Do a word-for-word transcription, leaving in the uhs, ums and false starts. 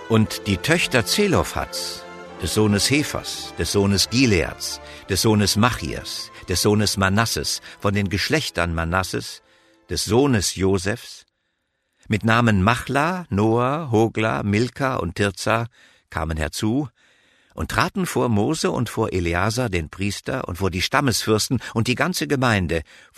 Und die Töchter Zelophhads, des Sohnes Hephers, des Sohnes Gileads, des Sohnes Machias, des Sohnes Manasses, von den Geschlechtern Manasses, des Sohnes Josefs, mit Namen Machla, Noah, Hogla, Milka und Tirza, kamen herzu und traten vor Mose und vor Eleazar, den Priester, und vor die Stammesfürsten und die ganze Gemeinde,